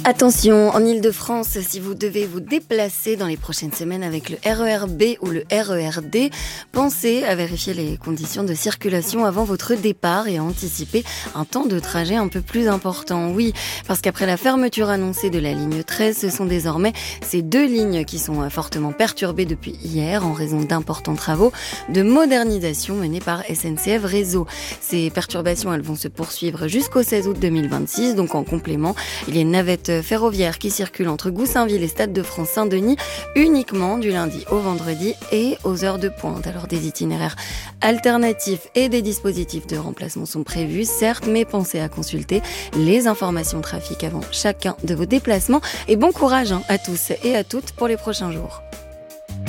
Attention, en Île-de-France, si vous devez vous déplacer dans les prochaines semaines avec le RER-B ou le RER-D, pensez à vérifier les conditions de circulation avant votre départ et à anticiper un temps de trajet un peu plus important. Oui, parce qu'après la fermeture annoncée de la ligne 13, ce sont désormais ces deux lignes qui sont fortement perturbées depuis hier en raison d'importants travaux de modernisation menés par SNCF Réseau. Ces perturbations, elles vont se poursuivre jusqu'au 16 août 2026, donc en complément, il y a une navette ferroviaire qui circule entre Goussainville et Stade de France Saint-Denis uniquement du lundi au vendredi et aux heures de pointe. Alors des itinéraires alternatifs et des dispositifs de remplacement sont prévus, certes, mais pensez à consulter les informations trafic avant chacun de vos déplacements et bon courage à tous et à toutes pour les prochains jours.